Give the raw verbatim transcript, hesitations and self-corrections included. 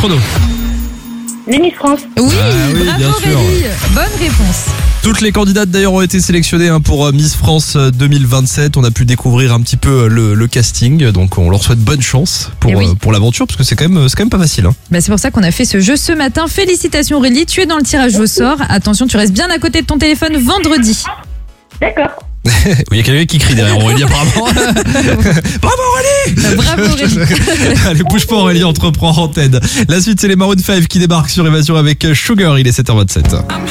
chrono. Les Miss France. Oui, Ah oui, bravo bien sûr. Aurélie. Bonne réponse. Toutes les candidates d'ailleurs ont été sélectionnées hein, pour Miss France deux mille vingt-sept. On a pu découvrir un petit peu le, le casting, donc on leur souhaite bonne chance pour, Eh oui. euh, pour l'aventure, parce que c'est quand même, c'est quand même pas facile. Hein. Bah, c'est pour ça qu'on a fait ce jeu ce matin. Félicitations Aurélie, tu es dans le tirage au sort. Attention, tu restes bien à côté de ton téléphone vendredi. D'accord. Oui, il y a quelqu'un qui crie derrière Aurélie apparemment. Bravo Aurélie. Bravo Aurélie. Allez, bouge pas Aurélie, entreprend en antenne. La suite c'est les Maroon cinq qui débarquent sur Évasion avec Sugar, il est sept heures vingt-sept.